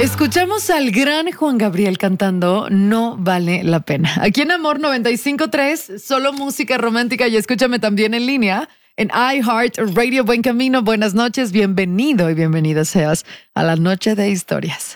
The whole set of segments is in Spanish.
Escuchamos al gran Juan Gabriel cantando No Vale la Pena. Aquí en Amor 95.3, solo música romántica, y escúchame también en línea en iHeart Radio. Buen camino, buenas noches, bienvenido y bienvenida seas a la noche de historias.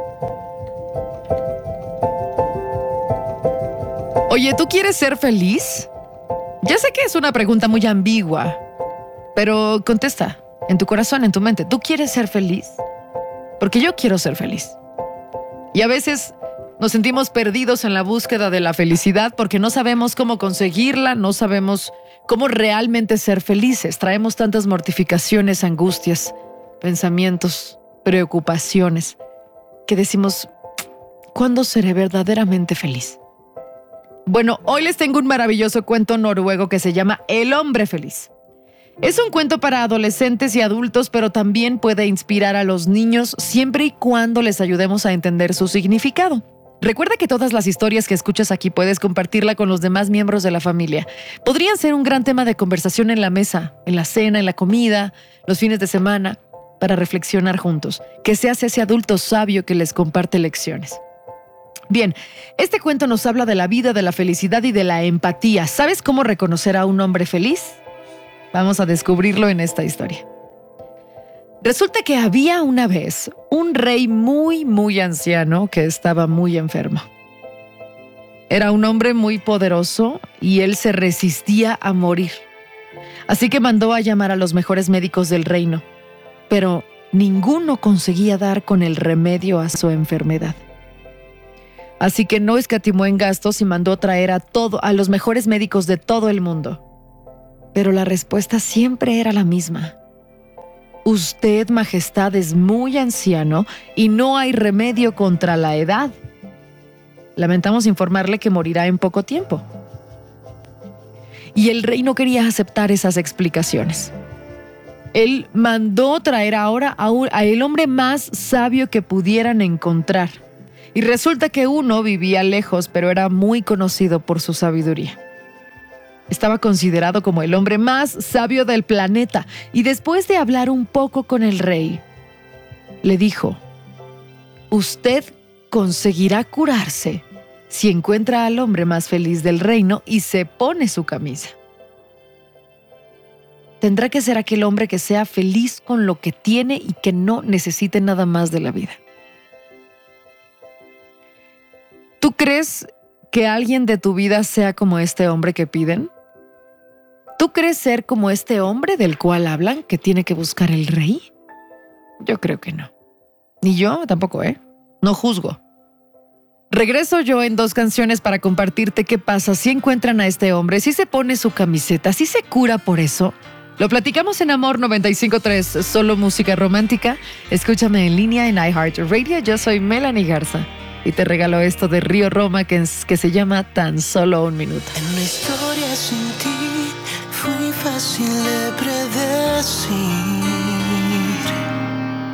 Oye, ¿tú quieres ser feliz? Ya sé que es una pregunta muy ambigua, pero contesta en tu corazón, en tu mente. ¿Tú quieres ser feliz? Porque yo quiero ser feliz. Y a veces nos sentimos perdidos en la búsqueda de la felicidad porque no sabemos cómo conseguirla, no sabemos cómo realmente ser felices. Traemos tantas mortificaciones, angustias, pensamientos, preocupaciones, que decimos, ¿cuándo seré verdaderamente feliz? Bueno, hoy les tengo un maravilloso cuento noruego que se llama El hombre feliz. Es un cuento para adolescentes y adultos, pero también puede inspirar a los niños siempre y cuando les ayudemos a entender su significado. Recuerda que todas las historias que escuchas aquí puedes compartirla con los demás miembros de la familia. Podrían ser un gran tema de conversación en la mesa, en la cena, en la comida, los fines de semana, para reflexionar juntos. Que seas ese adulto sabio que les comparte lecciones. Bien, este cuento nos habla de la vida, de la felicidad y de la empatía. ¿Sabes cómo reconocer a un hombre feliz? Vamos a descubrirlo en esta historia. Resulta que había una vez un rey muy anciano que estaba muy enfermo. Era un hombre muy poderoso y él se resistía a morir. Así que mandó a llamar a los mejores médicos del reino, pero ninguno conseguía dar con el remedio a su enfermedad. Así que no escatimó en gastos y mandó traer a los mejores médicos de todo el mundo. Pero la respuesta siempre era la misma. Usted, majestad, es muy anciano y no hay remedio contra la edad. Lamentamos informarle que morirá en poco tiempo. Y el rey no quería aceptar esas explicaciones. Él mandó traer ahora a el hombre más sabio que pudieran encontrar. Y resulta que uno vivía lejos, pero era muy conocido por su sabiduría. Estaba considerado como el hombre más sabio del planeta, y después de hablar un poco con el rey, le dijo: usted conseguirá curarse si encuentra al hombre más feliz del reino y se pone su camisa. Tendrá que ser aquel hombre que sea feliz con lo que tiene y que no necesite nada más de la vida. ¿Tú crees que alguien de tu vida sea como este hombre que piden? ¿Tú crees ser como este hombre del cual hablan, que tiene que buscar el rey? Yo creo que no. Ni yo tampoco, No juzgo. Regreso yo en 2 canciones para compartirte qué pasa si encuentran a este hombre, si se pone su camiseta, si se cura por eso. Lo platicamos en Amor 95.3, solo música romántica. Escúchame en línea en iHeart Radio. Yo soy Melanie Garza y te regalo esto de Río Roma que se llama Tan Solo un Minuto. En una historia sin ti fui fácil de predecir.